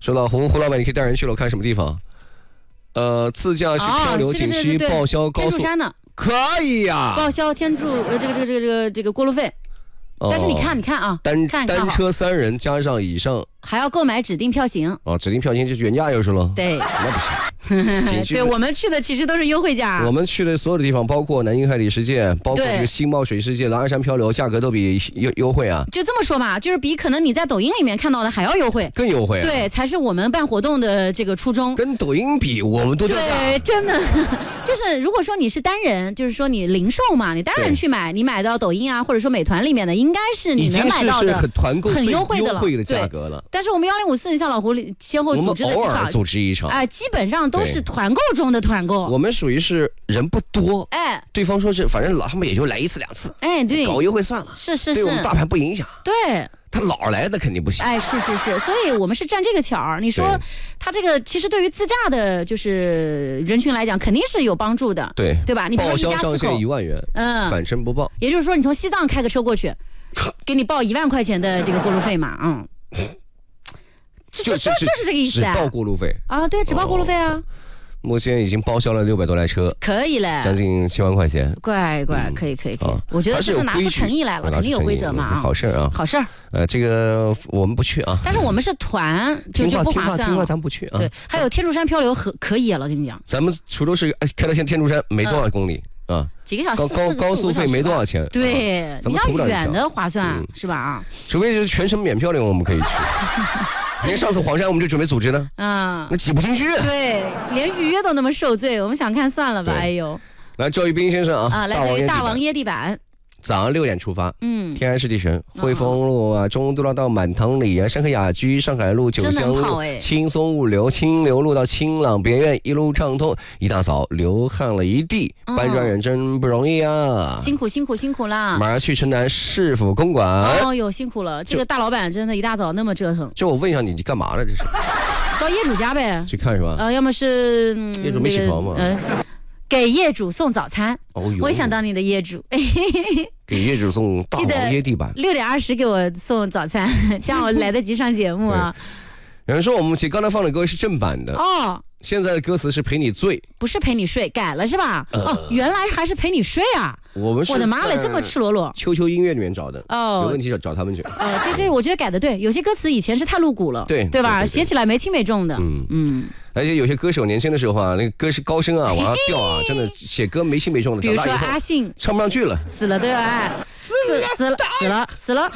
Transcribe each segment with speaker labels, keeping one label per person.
Speaker 1: 说到胡老板，你可以带人去了，看什么地方？自驾去漂流景区报销高速，
Speaker 2: 天柱山呢？
Speaker 1: 可以呀，
Speaker 2: 报销天柱这个过路费。但是你看啊，
Speaker 1: 单车3人加上以上，
Speaker 2: 还要购买指定票型。
Speaker 1: 指定票型就是原价就是了。
Speaker 2: 对，
Speaker 1: 那不行。
Speaker 2: 对，我们去的其实都是优惠价。
Speaker 1: 我们去的所有的地方，包括南京海底世界，包括这个星冒水世界、狼人山漂流，价格都比优惠啊。
Speaker 2: 就这么说吧，就是比可能你在抖音里面看到的还要优惠，
Speaker 1: 更优惠。
Speaker 2: 对，才是我们办活动的这个初衷。
Speaker 1: 跟抖音比，我们多掉价。
Speaker 2: 对，真的，就是如果说你是单人，就是说你零售嘛，你单人去买，你买到抖音啊，或者说美团里面的，应该是你能买到的很优惠的了，
Speaker 1: 价格了。
Speaker 2: 但是我们1054像老胡先后组织的
Speaker 1: 几场，
Speaker 2: 基本上都是团购中的团购。
Speaker 1: 我们属于是人不多，对方说是反正他们也就来1次2次，
Speaker 2: 对，
Speaker 1: 搞优惠算了，
Speaker 2: 是，
Speaker 1: 对我们大盘不影响。
Speaker 2: 对。
Speaker 1: 他老来的肯定不行。
Speaker 2: 是，所以我们是占这个巧儿。你说他这个其实对于自驾的就是人群来讲，肯定是有帮助的，对吧？你比如说
Speaker 1: 报销上限1万元，返程不报。
Speaker 2: 也就是说，你从西藏开个车过去，给你报1万块钱的这个过路费嘛，就是这个意思啊。
Speaker 1: 只报过路费
Speaker 2: 啊，对，只报过路费啊。
Speaker 1: 目前已经报销了600多台车，
Speaker 2: 可以嘞，
Speaker 1: 将近7万块钱。
Speaker 2: 乖，可以。我觉得这是拿出诚意来了，肯定有规则嘛，
Speaker 1: 好事啊，
Speaker 2: 好事儿。
Speaker 1: 这个我们不去啊，
Speaker 2: 但是我们是团，就不划算了。
Speaker 1: 咱不去啊。
Speaker 2: 对，还有天柱山漂流可以了，跟你讲。
Speaker 1: 咱们滁州市开到天柱山没多少公里啊，
Speaker 2: 几个小时，
Speaker 1: 高速费没多少钱。
Speaker 2: 对，你像远的划算是吧？
Speaker 1: 除非就是全程免漂流，我们可以去。因为上次黄山我们就准备组织呢，那挤不进去。
Speaker 2: 对，连预约都那么受罪，我们想看算了吧。哎呦，
Speaker 1: 来赵玉斌先生啊，
Speaker 2: 来自于大王椰地板。
Speaker 1: 早上6点出发，天安市地神，汇丰路啊，中都大道满堂里啊，山河雅居、上海路、九江路，轻松物流，清流路到清朗别院，一路畅通。一大早流汗了一地，搬砖人真不容易啊！
Speaker 2: 辛苦啦！
Speaker 1: 马上去城南市府公馆。
Speaker 2: 哟，辛苦了，这个大老板真的一大早那么折腾。
Speaker 1: 就我问一下你干嘛呢？这是
Speaker 2: 到业主家呗？
Speaker 1: 去看是吧？
Speaker 2: 要么是
Speaker 1: 业主没起床吗？
Speaker 2: 给业主送早餐，我也想当你的业主。
Speaker 1: 给业主送大王椰地板
Speaker 2: ，6点20给我送早餐，这样我来得及上节目啊。
Speaker 1: 有人说我们刚才放的歌是正版的现在的歌词是陪你醉，不是陪你睡，改了是吧？原来还是陪你睡啊！我的妈嘞，这么赤裸裸。QQ 音乐里面找的有问题找他们去。这我觉得改的对，有些歌词以前是太露骨了，对吧？写起来没轻没重的。而且有些歌手年轻的时候那个歌是高声往上调真的写歌没轻没重的。
Speaker 2: 比如说阿信
Speaker 1: 唱不上去了，
Speaker 2: 死了都要爱，死了，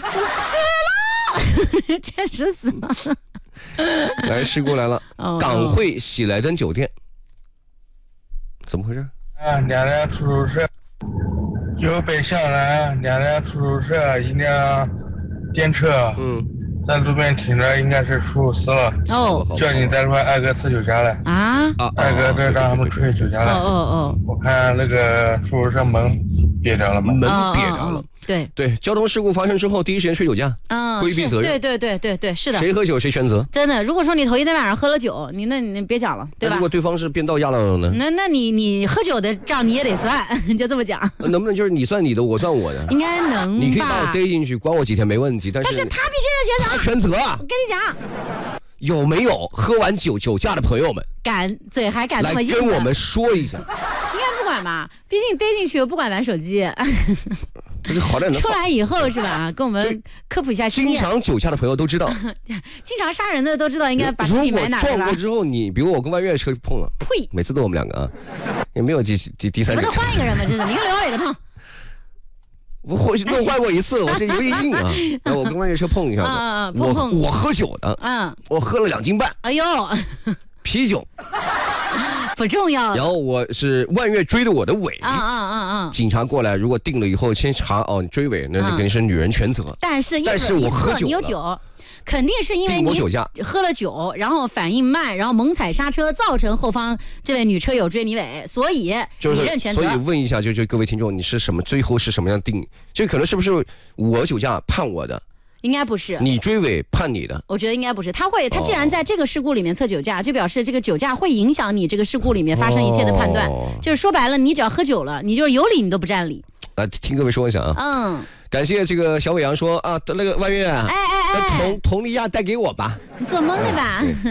Speaker 2: 确实死了。
Speaker 1: 来，事故来了，港汇喜来登酒店，怎么回事
Speaker 3: ？2辆出租车由北向南，2辆出租车，一辆电车，在路边停着，应该是出事了。叫你在路上挨个测酒驾了挨个都让他们吹酒驾了。我看那个出租车门瘪掉了嘛，
Speaker 1: 门瘪掉了。对，交通事故发生之后，第一时间吹酒驾，规避责任。
Speaker 2: 对，是的。
Speaker 1: 谁喝酒谁全责。
Speaker 2: 真的，如果说你头一天晚上喝了酒，你别讲了，对吧？
Speaker 1: 如果对方是变道压了呢？
Speaker 2: 那你喝酒的账你也得算，就这么讲。
Speaker 1: 能不能就是你算你的，我算我的？
Speaker 2: 应该能吧。
Speaker 1: 你可以把我逮进去，关我几天没问题，但是
Speaker 2: 他必须是全责。
Speaker 1: 他全责啊！
Speaker 2: 我跟你讲。
Speaker 1: 有没有喝完酒驾的朋友们，
Speaker 2: 嘴还敢这么硬的？
Speaker 1: 来跟我们说一下。
Speaker 2: 应该不管吧，毕竟逮进去又不管玩手机。
Speaker 1: 好歹
Speaker 2: 出来以后是吧？跟我们科普一下经验。
Speaker 1: 经常酒驾的朋友都知道，
Speaker 2: 经常杀人的都知道应该把尸体埋哪。
Speaker 1: 如果撞过之后，比如我跟万月车碰了，
Speaker 2: 呸！
Speaker 1: 每次都我们2个也没有第三者。
Speaker 2: 不是换一个人吗？这是你跟刘小磊的碰。
Speaker 1: 我弄坏过一次，我这有点硬然后我跟万月车碰一下子，我喝酒的，我喝了2斤半，
Speaker 2: 哎呦，
Speaker 1: 啤酒。
Speaker 2: 不重要。
Speaker 1: 然后我是万月追的我的尾，警察过来，如果定了以后先查你追尾，那肯定是女人全责。
Speaker 2: 但是
Speaker 1: 我喝酒，
Speaker 2: 你有酒，肯定是因为你喝了酒，然后反应慢，然后猛踩刹车，造成后方这位女车友追你尾，所以你认全责。
Speaker 1: 所以问一下，就各位听众，你是什么？最后是什么样定？这可能是不是我酒驾判我的？
Speaker 2: 应该不是，
Speaker 1: 你追尾判你的。
Speaker 2: 我觉得应该不是，他既然在这个事故里面测酒驾，就表示这个酒驾会影响你这个事故里面发生一切的判断。就是说白了，你只要喝酒了，你就是有理你都不占理。
Speaker 1: 听各位说一下感谢这个小伟阳说那个万月那佟丽娅带给我吧，
Speaker 2: 你做懵的吧？